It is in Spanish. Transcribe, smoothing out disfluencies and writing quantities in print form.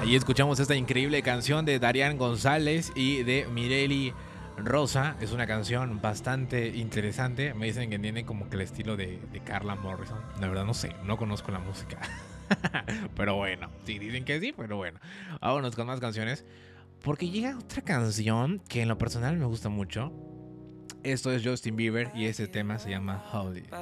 Y escuchamos esta increíble canción de Darian González y de Mireli Rosa. Es una canción bastante interesante. Me dicen que tiene como que el estilo de Carla Morrison. La verdad no sé, no conozco la música. Pero bueno, sí, dicen que sí, pero bueno. Vámonos con más canciones. Porque llega otra canción que en lo personal me gusta mucho. Esto es Justin Bieber y ese tema se llama Howdy.